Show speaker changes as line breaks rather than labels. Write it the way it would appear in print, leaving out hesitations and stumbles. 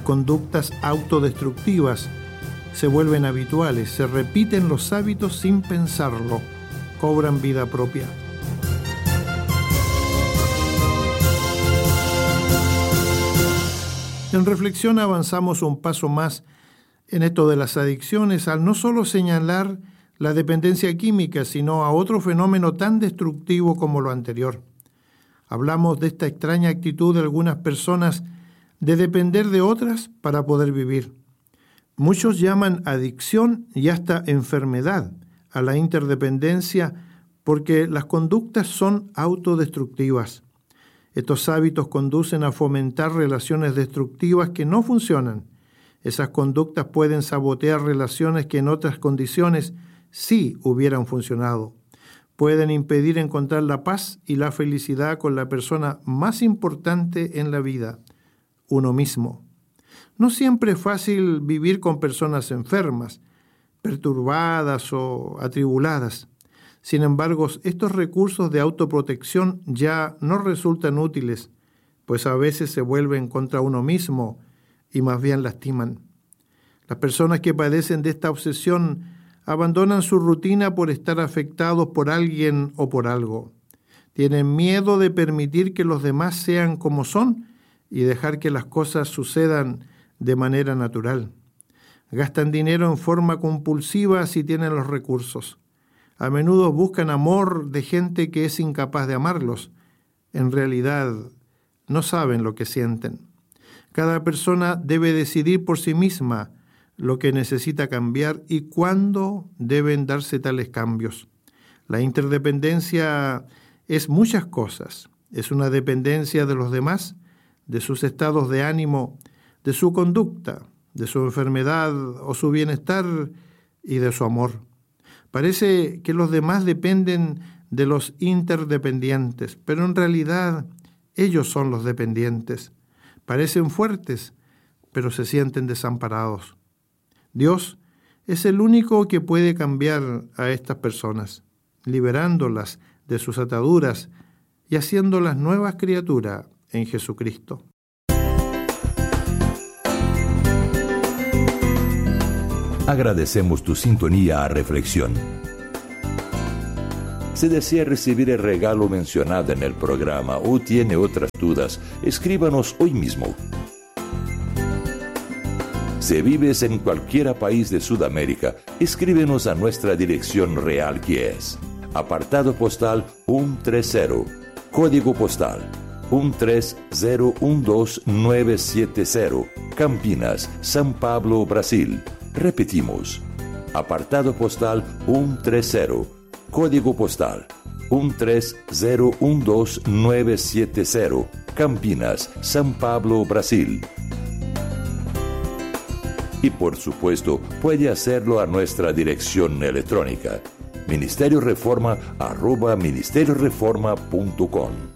conductas autodestructivas se vuelven habituales, se repiten los hábitos sin pensarlo, cobran vida propia. En reflexión avanzamos un paso más en esto de las adicciones al no solo señalar la dependencia química, sino a otro fenómeno tan destructivo como lo anterior. Hablamos de esta extraña actitud de algunas personas de depender de otras para poder vivir. Muchos llaman adicción y hasta enfermedad a la interdependencia porque las conductas son autodestructivas. Estos hábitos conducen a fomentar relaciones destructivas que no funcionan. Esas conductas pueden sabotear relaciones que en otras condiciones sí hubieran funcionado. Pueden impedir encontrar la paz y la felicidad con la persona más importante en la vida, uno mismo. No siempre es fácil vivir con personas enfermas, perturbadas o atribuladas. Sin embargo, estos recursos de autoprotección ya no resultan útiles, pues a veces se vuelven contra uno mismo y más bien lastiman. Las personas que padecen de esta obsesión abandonan su rutina por estar afectados por alguien o por algo. Tienen miedo de permitir que los demás sean como son y dejar que las cosas sucedan de manera natural. Gastan dinero en forma compulsiva si tienen los recursos. A menudo buscan amor de gente que es incapaz de amarlos. En realidad, no saben lo que sienten. Cada persona debe decidir por sí misma lo que necesita cambiar y cuándo deben darse tales cambios. La interdependencia es muchas cosas. Es una dependencia de los demás, de sus estados de ánimo, de su conducta, de su enfermedad o su bienestar y de su amor. Parece que los demás dependen de los interdependientes, pero en realidad ellos son los dependientes. Parecen fuertes, pero se sienten desamparados. Dios es el único que puede cambiar a estas personas, liberándolas de sus ataduras y haciéndolas nuevas criaturas en Jesucristo.
Agradecemos tu sintonía a Reflexión. Si desea recibir el regalo mencionado en el programa o tiene otras dudas, escríbanos hoy mismo. Si vives en cualquier país de Sudamérica, escríbenos a nuestra dirección real que es apartado postal 130, código postal 13012970, Campinas, São Paulo, Brasil. Repetimos, apartado postal 130, código postal 13012970, Campinas, São Paulo, Brasil. Y por supuesto, puede hacerlo a nuestra dirección electrónica, ministerioreforma@ministerioreforma.com.